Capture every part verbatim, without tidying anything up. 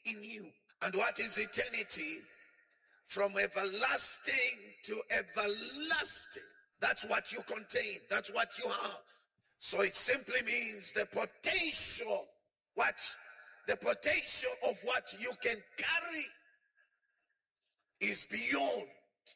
in you. And what is eternity? From everlasting to everlasting. That's what you contain. That's what you have. So it simply means the potential, what? The potential of what you can carry is beyond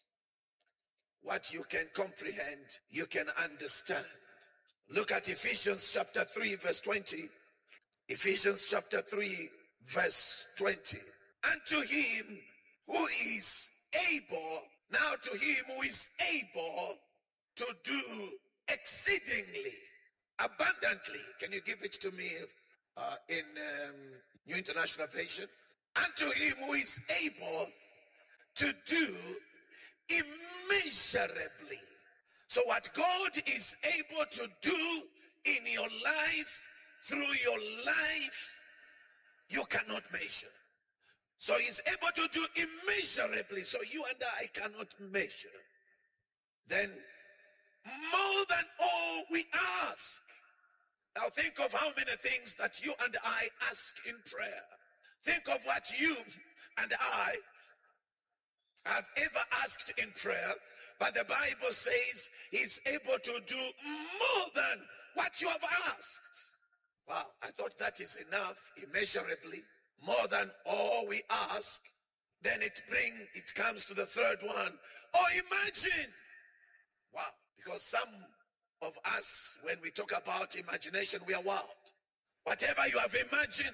what you can comprehend, you can understand. Look at Ephesians chapter three, verse twenty. Ephesians chapter three, verse twenty. And to him who is able, now to him who is able to do exceedingly, abundantly. Can you give it to me uh, in um, New International Version? And to him who is able to do immeasurably. So what God is able to do in your life, through your life, you cannot measure. So he's able to do immeasurably. So you and I cannot measure. Then more than all we ask. Now think of how many things that you and I ask in prayer. Think of what you and I have ever asked in prayer. But the Bible says he's able to do more than what you have asked. Wow, I thought that is enough, immeasurably. More than all we ask. Then it bring it comes to the third one. Oh, imagine. Wow, because some of us, when we talk about imagination, we are wild. Whatever you have imagined,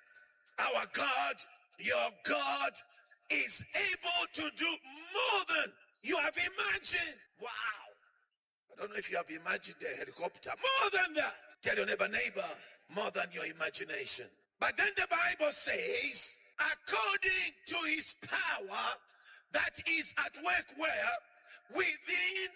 our God, your God, is able to do more than you have imagined. Wow. I don't know if you have imagined a helicopter. More than that. Tell your neighbor, neighbor, more than your imagination. But then the Bible says, according to his power that is at work where? Within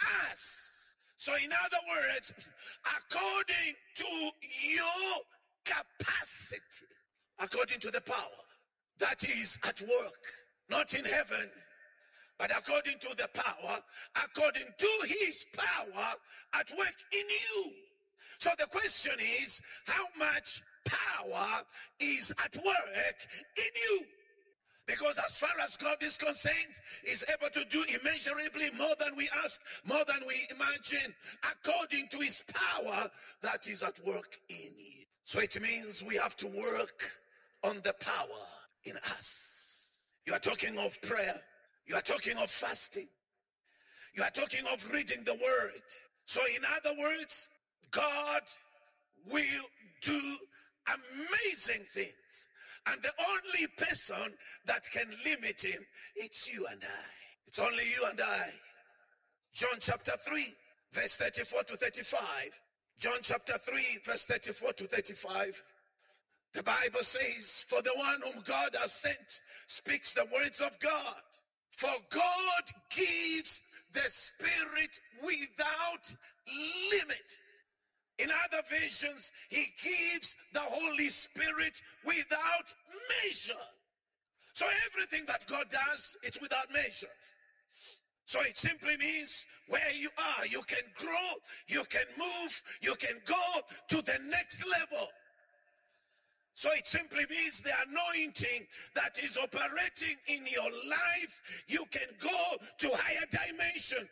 us. So in other words, according to your capacity, according to the power that is at work, not in heaven, but according to the power, according to his power at work in you. So the question is, how much power is at work in you? Because as far as God is concerned, he's able to do immeasurably more than we ask, more than we imagine, according to his power that is at work in you. So it means we have to work on the power in us. You are talking of prayer. You are talking of fasting. You are talking of reading the word. So in other words, God will do amazing things. And the only person that can limit him, it's you and I. It's only you and I. John chapter three, verse thirty-four to thirty-five. John chapter three, verse thirty-four to thirty-five. The Bible says, for the one whom God has sent speaks the words of God. For God gives the Spirit without limit. In other versions, he gives the Holy Spirit without measure. So everything that God does, it's without measure. So it simply means where you are, you can grow, you can move, you can go to the next level. So it simply means the anointing that is operating in your life, you can go to higher dimension.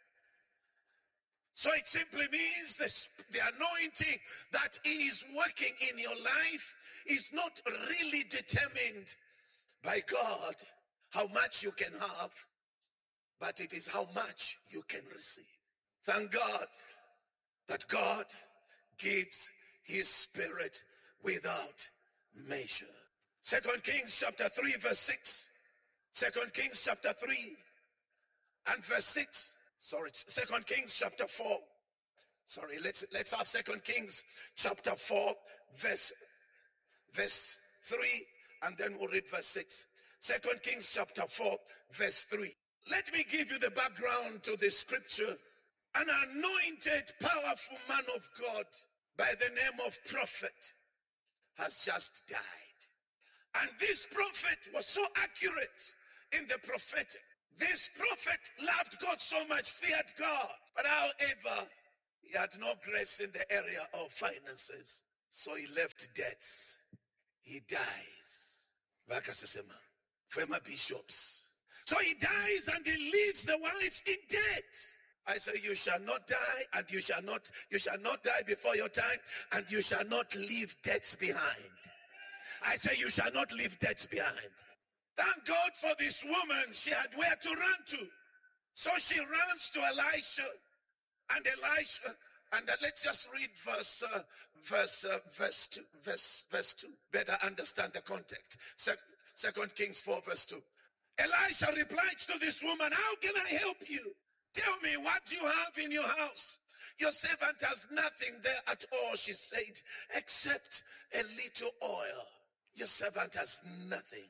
So it simply means this, the anointing that is working in your life is not really determined by God how much you can have, but it is how much you can receive. Thank God that God gives his Spirit without measure. Second Kings chapter three verse six. Second Kings chapter three and verse six. Sorry, Second Kings chapter four. Sorry, let's let's have Second Kings chapter four, verse verse three, and then we'll read verse six. Second Kings chapter four, verse three. Let me give you the background to this scripture. An anointed, powerful man of God by the name of prophet has just died. And this prophet was so accurate in the prophetic. This prophet loved God so much, feared God. But however, he had no grace in the area of finances. So he left debts. He dies. Bakasesema. Former bishops. So he dies and he leaves the wife in debt. I say, you shall not die, and you shall not, you shall not die before your time, and you shall not leave debts behind. I say, you shall not leave debts behind. Thank God for this woman. She had where to run to. So she runs to Elisha, and Elisha, and uh, let's just read verse, uh, verse, uh, verse two, verse, verse two. Better understand the context. Se- Second Kings four, verse two. Elisha replied to this woman, how can I help you? Tell me, what do you have in your house? Your servant has nothing there at all, she said, except a little oil. Your servant has nothing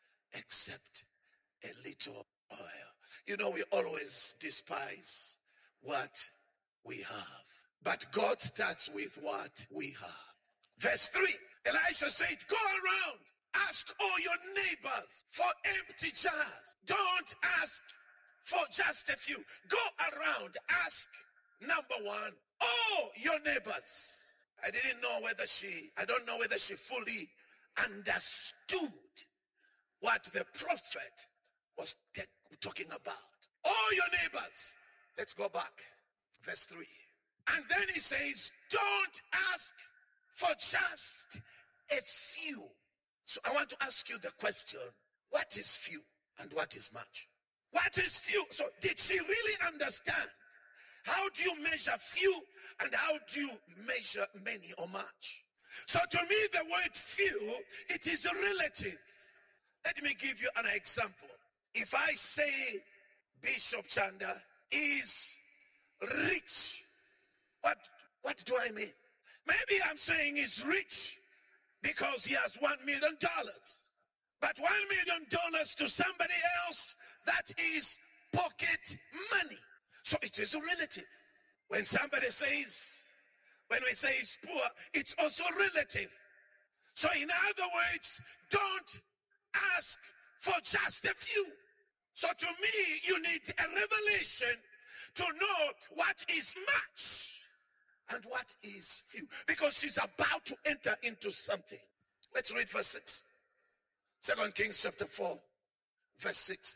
except a little oil. You know, we always despise what we have. But God starts with what we have. Verse three, Elisha said, go around, ask all your neighbors for empty jars. Don't ask for just a few. Go around, ask, number one, all your neighbors. I didn't know whether she, I don't know whether she fully understood what the prophet was te- talking about. All your neighbors. Let's go back. Verse three. And then he says, don't ask for just a few. So I want to ask you the question, what is few and what is much? What is few? So did she really understand? How do you measure few and how do you measure many or much? So to me, the word few, it is relative. Let me give you an example. If I say Bishop Chanda is rich, what, what do I mean? Maybe I'm saying he's rich because he has one million dollars. But one million dollars to somebody else, that is pocket money. So it is relative. When somebody says, when we say he's poor, it's also relative. So in other words, don't ask for just a few. So to me, you need a revelation to know what is much and what is few. Because she's about to enter into something. Let's read verse six. Second Kings chapter four, verse six.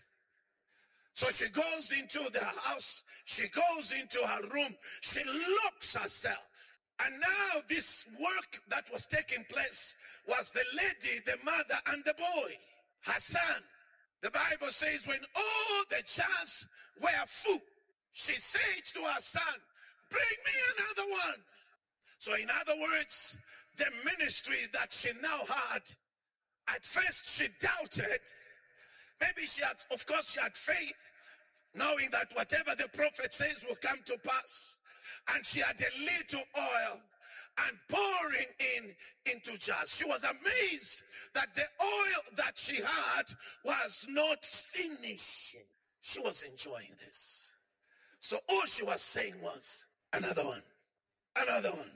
So she goes into the house, she goes into her room, she locks herself. And now this work that was taking place was the lady, the mother, and the boy, her son. The Bible says when all the jars were full, she said to her son, bring me another one. So in other words, the ministry that she now had, at first she doubted. Maybe she had, of course she had faith, knowing that whatever the prophet says will come to pass. And she had a little oil and pouring in into jars. She was amazed that the oil that she had was not finishing. She was enjoying this. So all she was saying was, another one, another one.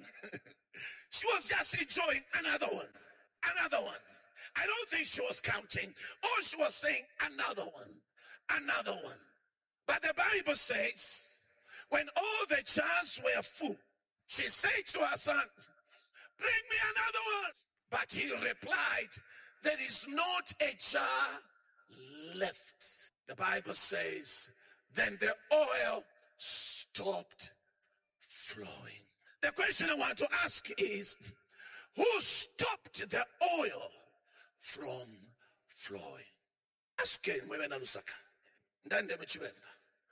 She was just enjoying another one, another one. I don't think she was counting. All she was saying, another one, another one. But the Bible says, when all the jars were full, she said to her son, bring me another one. But he replied, there is not a jar left. The Bible says, then the oil stopped flowing. The question I want to ask is, who stopped the oil from flowing? Ask him, Mwena Lusaka. Ndande mchibemba.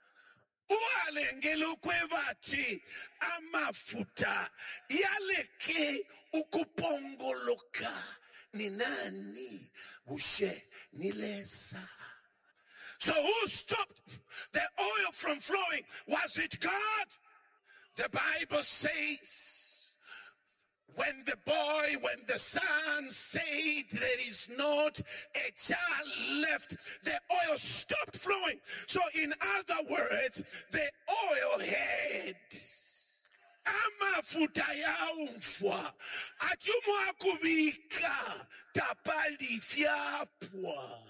Uwalengela ukwebati amafuta yaleke ukupongoloka ni nani bushe nilesa. So who stopped the oil from flowing? Was it God? The Bible says, when the boy, when the son said there is not a jar left, the oil stopped flowing. So in other words, the oil had amafuta ya umfwa atumwa kubika tapali fiapwa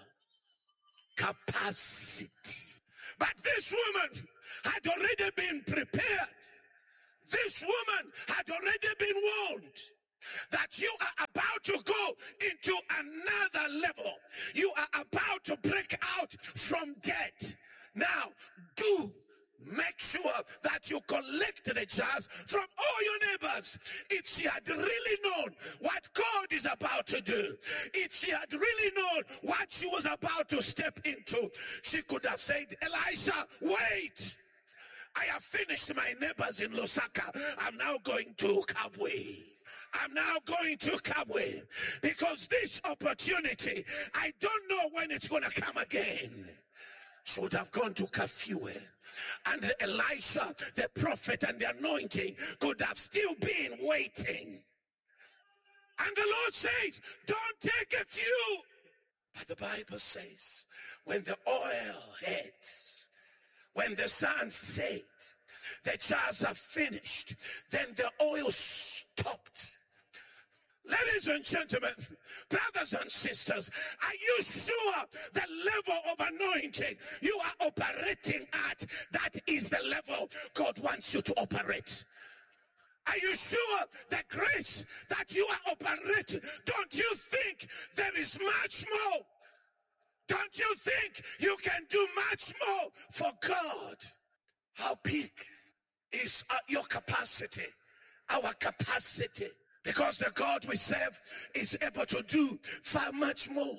capacity. But this woman had already been prepared. This woman had already been warned that you are about to go into another level. are about to break out from debt. Now, do make sure that you collect the jars from all your neighbors. If she had really known what God is about to do, if she had really known what she was about to step into, she could have said, Elisha, wait. I have finished my neighbors in Lusaka. I'm now going to Kabwe. I'm now going to Kabwe because this opportunity, I don't know when it's going to come again. Should have gone to Kafue. And Elisha, the prophet and the anointing could have still been waiting. And the Lord says, don't take a few. But the Bible says, when the oil hits, when the sun set, the jars are finished, then the oil stopped. Ladies and gentlemen, brothers and sisters, are you sure the level of anointing you are operating at, that is the level God wants you to operate? Are you sure the grace that you are operating, don't you think there is much more? Don't you think you can do much more for God? How big is uh, your capacity, our capacity? Because the God we serve is able to do far much more,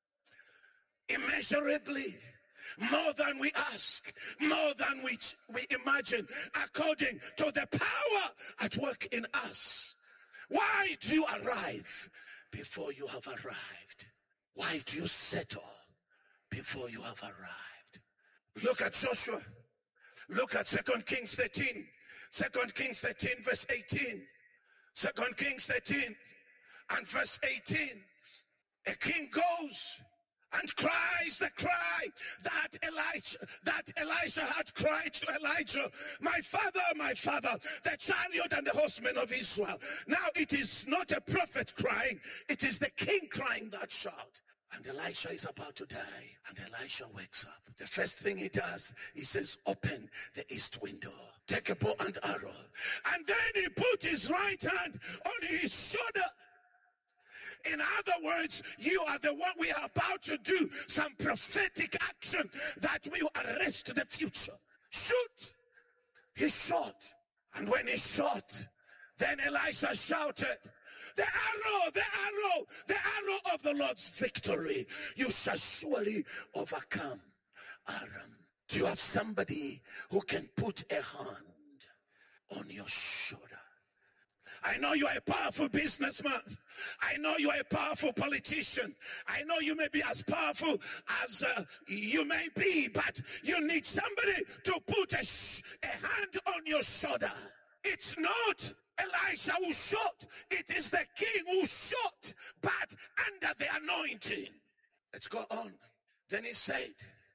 immeasurably, more than we ask, more than we, we imagine, according to the power at work in us. Why do you arrive before you have arrived? Why do you settle before you have arrived? Look at Joshua. Look at Second Kings thirteen. Second Kings thirteen, verse eighteen. Second Kings thirteen and verse eighteen. A king goes and cries the cry that Elijah, that Elisha had cried to Elijah, my father, my father, the chariot and the horsemen of Israel. Now it is not a prophet crying, it is the king crying that shout. And Elisha is about to die, and Elisha wakes up. The first thing he does, he says, open the east window, take a bow and arrow. And then he put his right hand on his shoulder. In other words, you are the one, we are about to do some prophetic action that will arrest the future. Shoot. He shot. And when he shot, then Elisha shouted, the arrow, the arrow, the arrow of the Lord's victory. You shall surely overcome Aram. Do you have somebody who can put a hand on your shoulder? I know you are a powerful businessman. I know you are a powerful politician. I know you may be as powerful as uh, you may be, but you need somebody to put a, sh- a hand on your shoulder. It's not Elisha who shot. It is the king who shot, but under the anointing. Let's go on. Then he said,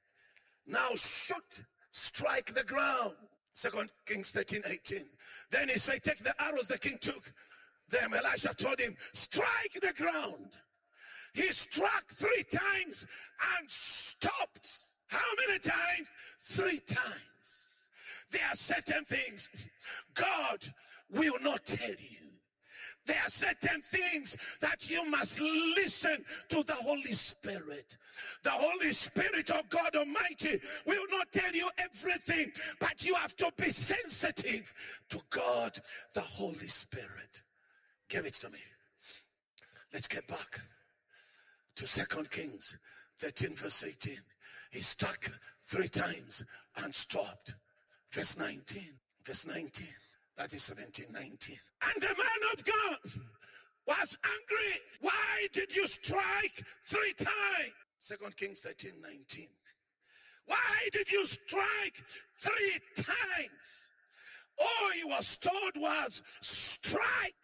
now shoot, strike the ground. Second Kings thirteen, eighteen. Then he said, take the arrows the king took. Then Elisha told him, strike the ground. He struck three times and stopped. How many times? Three times. There are certain things God will not tell you. There are certain things that you must listen to the Holy Spirit. The Holy Spirit of God Almighty will not tell you everything, but you have to be sensitive to God, the Holy Spirit. Give it to me. Let's get back to Second Kings thirteen, verse eighteen. He struck three times and stopped. Verse nineteen. Verse nineteen. That is seventeen, nineteen. And the man of God was angry. Why did you strike three times? Second Kings thirteen, nineteen. Why did you strike three times? All he was told was strike.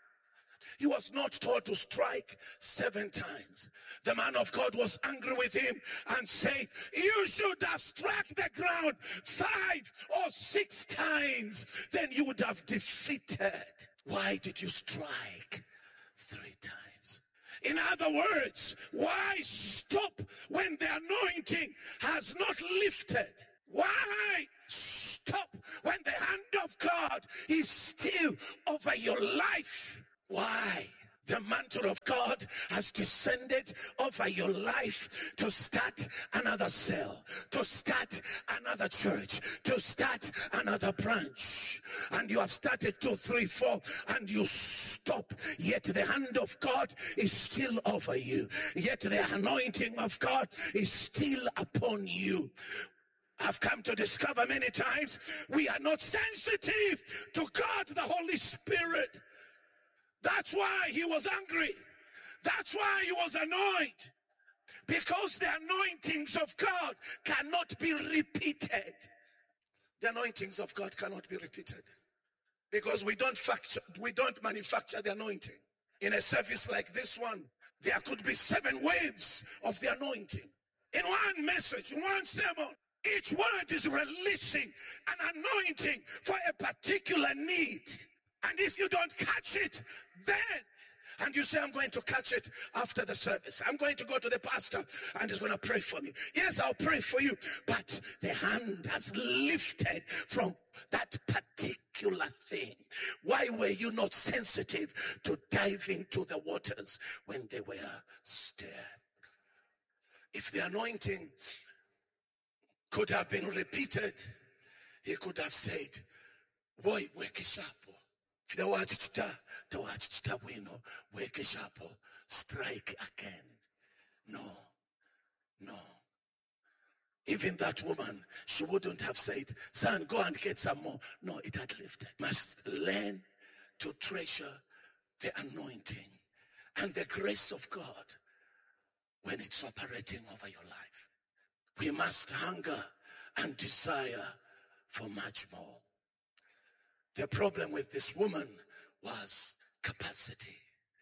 He was not told to strike seven times. The man of God was angry with him and said, you should have struck the ground five or six times. Then you would have defeated. Why did you strike three times? In other words, why stop when the anointing has not lifted? Why stop when the hand of God is still over your life? Why? The mantle of God has descended over your life to start another cell, to start another church, to start another branch. And you have started two, three, four, and you stop. Yet the hand of God is still over you. Yet the anointing of God is still upon you. I've come to discover many times we are not sensitive to God, the Holy Spirit. That's why he was angry. That's why he was annoyed. Because the anointings of God cannot be repeated. The anointings of God cannot be repeated. Because we don't factor, we don't manufacture the anointing. In a service like this one, there could be seven waves of the anointing. In one message, in one sermon, each word is releasing an anointing for a particular need. And if you don't catch it, then, and you say, I'm going to catch it after the service. I'm going to go to the pastor and he's going to pray for me. Yes, I'll pray for you. But the hand has lifted from that particular thing. Why were you not sensitive to dive into the waters when they were stirred? If the anointing could have been repeated, he could have said, boy, wake up. The watch the watch wino, wake up, strike again. No, no. Even that woman, she wouldn't have said, son, go and get some more. No, it had lifted. Must learn to treasure the anointing and the grace of God when it's operating over your life. We must hunger and desire for much more. The problem with this woman was capacity.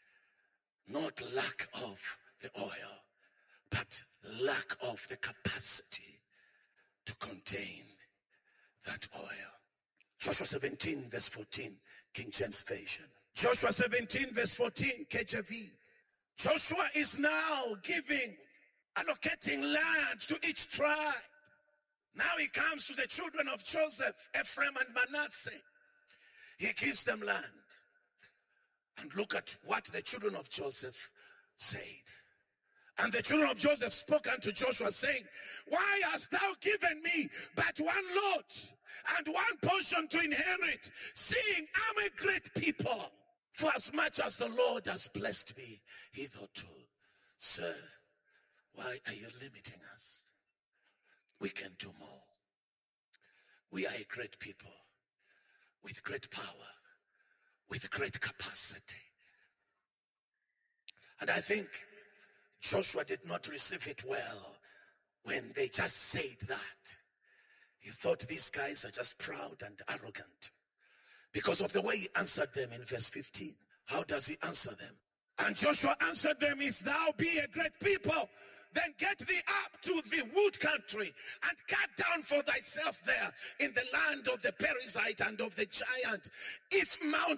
Not lack of the oil, but lack of the capacity to contain that oil. Joshua seventeen verse fourteen, King James Version. Joshua seventeen verse fourteen, K J V. Joshua is now giving, allocating land to each tribe. Now he comes to the children of Joseph, Ephraim and Manasseh. He gives them land. And look at what the children of Joseph said. And the children of Joseph spoke unto Joshua, saying, why hast thou given me but one lot and one portion to inherit, seeing I'm a great people? For as much as the Lord has blessed me hitherto. Sir, why are you limiting us? We can do more. We are a great people. With great power, with great capacity. And I think Joshua did not receive it well when they just said that. He thought these guys are just proud and arrogant because of the way he answered them in verse fifteen. How does he answer them? And Joshua answered them, if thou be a great people, then get thee up to the wood country and cut down for thyself there in the land of the Perizzite and of the giant. If Mount